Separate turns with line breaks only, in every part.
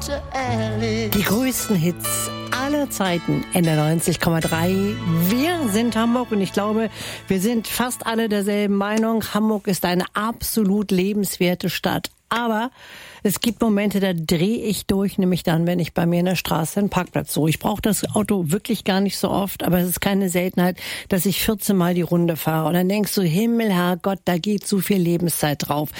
Die größten Hits aller Zeiten in der 90,3. Wir sind Hamburg und ich glaube, wir sind fast alle derselben Meinung. Hamburg ist eine absolut lebenswerte Stadt. Aber es gibt Momente, da drehe ich durch, nämlich dann, wenn ich bei mir in der Straße einen Parkplatz suche. Ich brauche das Auto wirklich gar nicht so oft, aber es ist keine Seltenheit, dass ich 14 Mal die Runde fahre. Und dann denkst du, Himmel, Herrgott, da geht so viel Lebenszeit drauf.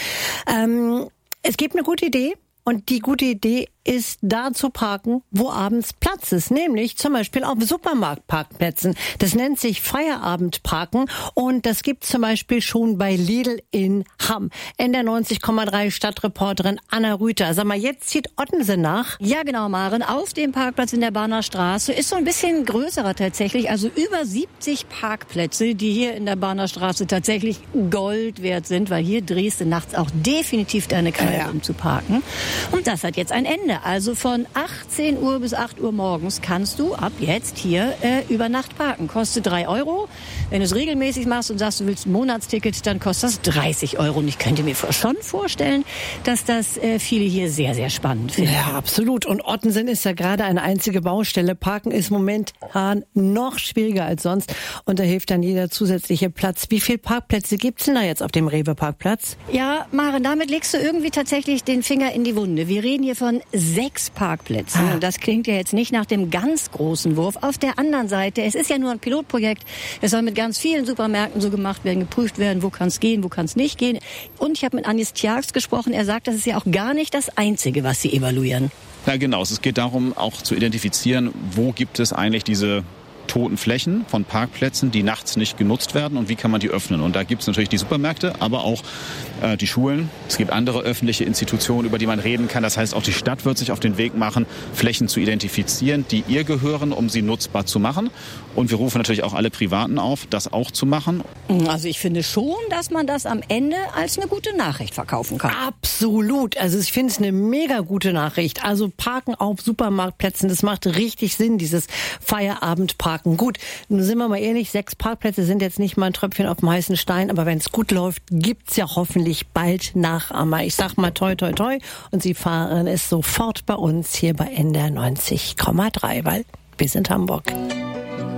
Es gibt eine gute Idee. Und die gute Idee ist, da zu parken, wo abends Platz ist. Nämlich zum Beispiel auf Supermarktparkplätzen. Das nennt sich Feierabendparken. Und das gibt's zum Beispiel schon bei Lidl in Hamm. In der 90,3 Stadtreporterin Anna Rüther. Sag mal, jetzt zieht Ottensen nach.
Ja, genau, Maren. Auf dem Parkplatz in der Bahner Straße ist so ein bisschen größerer tatsächlich. Also über 70 Parkplätze, die hier in der Bahner Straße tatsächlich Gold wert sind. Weil hier drehst du nachts auch definitiv deine Kreise, um zu parken. Und das hat jetzt ein Ende. Also von 18 Uhr bis 8 Uhr morgens kannst du ab jetzt hier über Nacht parken. Kostet 3 €. Wenn du es regelmäßig machst und sagst, du willst ein Monatsticket, dann kostet das 30 €. Und ich könnte mir schon vorstellen, dass das viele hier sehr, sehr spannend finden.
Ja, absolut. Und Ottensen ist ja gerade eine einzige Baustelle. Parken ist momentan noch schwieriger als sonst. Und da hilft dann jeder zusätzliche Platz. Wie viele Parkplätze gibt's denn da jetzt auf dem Rewe-Parkplatz?
Ja, Maren, damit legst du irgendwie tatsächlich den Finger in die Wunde. Wir reden hier von 6 Parkplätzen. Und das klingt ja jetzt nicht nach dem ganz großen Wurf. Auf der anderen Seite, es ist ja nur ein Pilotprojekt. Es soll mit ganz vielen Supermärkten so gemacht werden, geprüft werden, wo kann es gehen, wo kann es nicht gehen. Und ich habe mit Anis Tjax gesprochen. Er sagt, das ist ja auch gar nicht das Einzige, was sie evaluieren.
Ja, genau. Es geht darum, auch zu identifizieren, wo gibt es eigentlich diese toten Flächen von Parkplätzen, die nachts nicht genutzt werden und wie kann man die öffnen. Und da gibt es natürlich die Supermärkte, aber auch die Schulen. Es gibt andere öffentliche Institutionen, über die man reden kann. Das heißt, auch die Stadt wird sich auf den Weg machen, Flächen zu identifizieren, die ihr gehören, um sie nutzbar zu machen. Und wir rufen natürlich auch alle Privaten auf, das auch zu machen.
Also ich finde schon, dass man das am Ende als eine gute Nachricht verkaufen kann.
Absolut. Also ich finde es eine mega gute Nachricht. Also Parken auf Supermarktplätzen, das macht richtig Sinn, dieses Feierabendparken. Gut, nun sind wir mal ehrlich, 6 Parkplätze sind jetzt nicht mal ein Tröpfchen auf dem heißen Stein, aber wenn es gut läuft, gibt's ja hoffentlich bald Nachahmer. Ich sag mal toi, toi, toi. Und Sie fahren es sofort bei uns hier bei NDR 90,3, weil wir sind Hamburg.